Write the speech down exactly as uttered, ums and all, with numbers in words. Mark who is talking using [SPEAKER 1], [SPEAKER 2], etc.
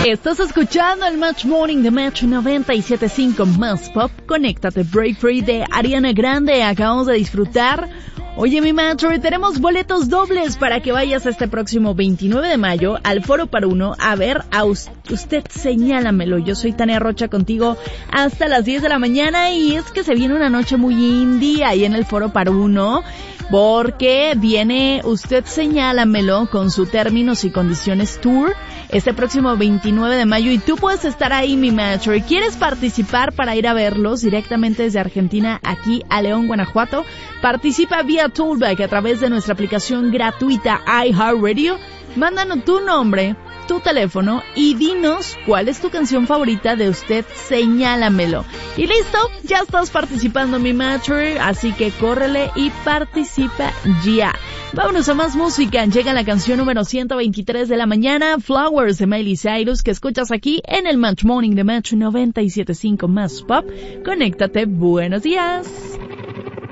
[SPEAKER 1] Estás escuchando el Match Morning de Match noventa y siete punto cinco Más Pop. Conéctate, Break Free de Ariana Grande. Acabamos de disfrutar. Oye, mi Match, tenemos boletos dobles para que vayas este próximo veintinueve de mayo al Foro Par Uno a ver a Usted Señálamelo. Yo soy Tania Rocha contigo hasta las diez de la mañana y es que se viene una noche muy indie ahí en el Foro Par Uno porque viene Usted Señálamelo con su Términos y Condiciones Tour este próximo veintinueve de mayo y tú puedes estar ahí, mi Match. ¿Quieres participar para ir a verlos directamente desde Argentina aquí a León, Guanajuato? Participa vía Toolback a través de nuestra aplicación gratuita iHeartRadio. Mándanos tu nombre, tu teléfono y dinos cuál es tu canción favorita de Usted Señálamelo. Y listo, ya estás participando, mi Matcher, así que córrele y participa ya. Vámonos a más música. Llega la canción número ciento veintitrés de la mañana, Flowers de Miley Cyrus, que escuchas aquí en el Match Morning de Match noventa y siete punto cinco Más Pop. Conéctate, buenos días.